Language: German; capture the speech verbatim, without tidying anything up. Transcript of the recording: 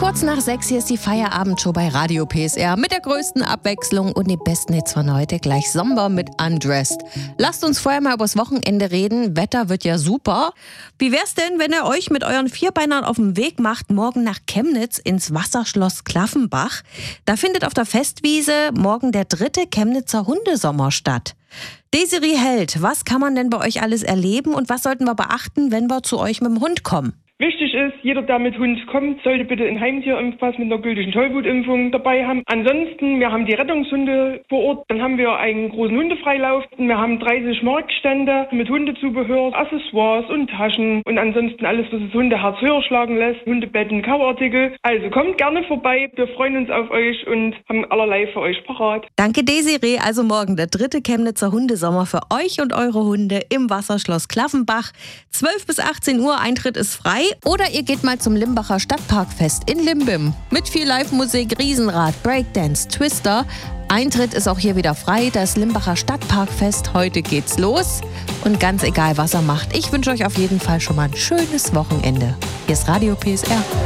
Kurz nach sechs, hier ist die Feierabendshow bei Radio P S R mit der größten Abwechslung und den besten Hits von heute. Gleich Sommer mit Undressed. Lasst uns vorher mal übers Wochenende reden. Wetter wird ja super. Wie wär's denn, wenn ihr euch mit euren Vierbeinern auf den Weg macht, morgen nach Chemnitz ins Wasserschloss Klaffenbach? Da findet auf der Festwiese morgen der dritte Chemnitzer Hundesommer statt. Desiree Held, was kann man denn bei euch alles erleben und was sollten wir beachten, wenn wir zu euch mit dem Hund kommen? Wichtig ist, jeder, der mit Hund kommt, sollte bitte einen Heimtierimpfpass mit einer gültigen Tollwutimpfung dabei haben. Ansonsten, wir haben die Rettungshunde vor Ort. Dann haben wir einen großen Hundefreilauf. Wir haben dreißig Marktstände mit Hundezubehör, Accessoires und Taschen. Und ansonsten alles, was das Hundeherz höher schlagen lässt. Hundebetten, Kauartikel. Also kommt gerne vorbei. Wir freuen uns auf euch und haben allerlei für euch parat. Danke Desiree. Also morgen der dritte Chemnitzer Hundesommer für euch und eure Hunde im Wasserschloss Klaffenbach. zwölf bis achtzehn Uhr, Eintritt ist frei. Oder ihr geht mal zum Limbacher Stadtparkfest in Limbim. Mit viel Live-Musik, Riesenrad, Breakdance, Twister. Eintritt ist auch hier wieder frei. Das Limbacher Stadtparkfest, heute geht's los. Und ganz egal, was er macht, ich wünsche euch auf jeden Fall schon mal ein schönes Wochenende. Hier ist Radio P S R.